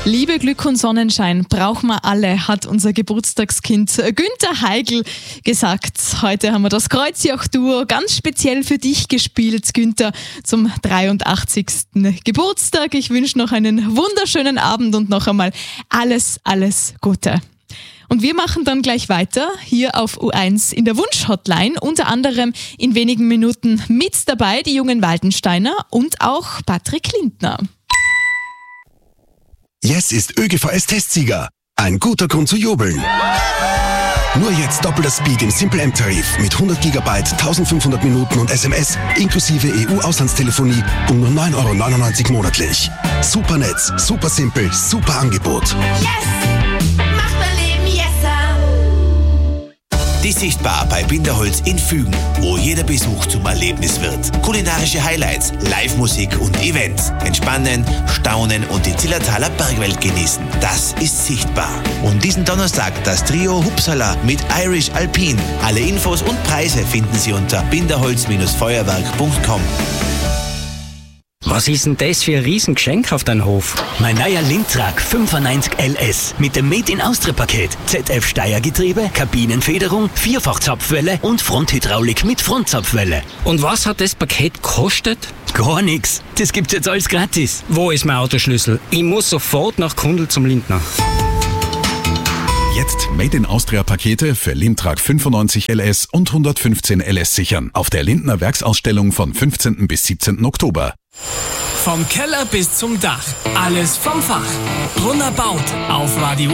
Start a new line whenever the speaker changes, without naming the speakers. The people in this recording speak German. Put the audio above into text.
Liebe, Glück und Sonnenschein brauchen wir alle, hat unser Geburtstagskind Günther Heigl gesagt. Heute haben wir das Kreuzjoch-Duo ganz speziell für dich gespielt, Günther, zum 83. Geburtstag. Ich wünsche noch einen wunderschönen Abend und noch einmal alles Gute. Und wir machen dann gleich weiter hier auf U1 in der Wunsch-Hotline. Unter anderem in wenigen Minuten mit dabei die jungen Waldensteiner und auch Patrick Lindner.
Yes ist ÖGVS-Testsieger. Ein guter Grund zu jubeln. Nur jetzt doppelter Speed im Simple M-Tarif mit 100 GB, 1500 Minuten und SMS inklusive EU-Auslandstelefonie um nur 9,99 € monatlich. Super Netz, super simpel, super Angebot.
Yes! Macht mein Leben yesser!
Die Sichtbar bei Binderholz in Fügen, wo jeder Besuch zum Erlebnis wird. Kulinarische Highlights, Live-Musik und Events. Entspannen, staunen und die Zillertaler Bergwelt genießen. Das ist Sichtbar. Und diesen Donnerstag das Trio Hupsala mit Irish Alpine. Alle Infos und Preise finden Sie unter binderholz-feuerwerk.com.
Was ist denn das für ein Riesengeschenk auf deinem Hof?
Mein neuer Lintrag 95 LS mit dem Made-in-Austria-Paket. ZF-Steuergetriebe, Kabinenfederung, Vierfach-Zapfwelle und Fronthydraulik mit Frontzapfwelle.
Und was hat das Paket gekostet?
Gar nix. Das gibt's jetzt alles gratis.
Wo ist mein Autoschlüssel? Ich muss sofort nach Kundl zum Lindner.
Jetzt Made-in-Austria-Pakete für Lintrag 95 LS und 115 LS sichern. Auf der Lindner Werksausstellung von 15. bis 17. Oktober.
Vom Keller bis zum Dach. Alles vom Fach. Brunner baut auf Radio